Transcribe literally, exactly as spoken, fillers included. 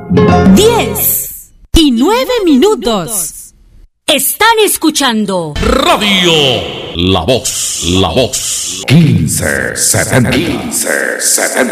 diez y nueve minutos. Están escuchando Radio La Voz, La Voz. quince setenta. quince setenta.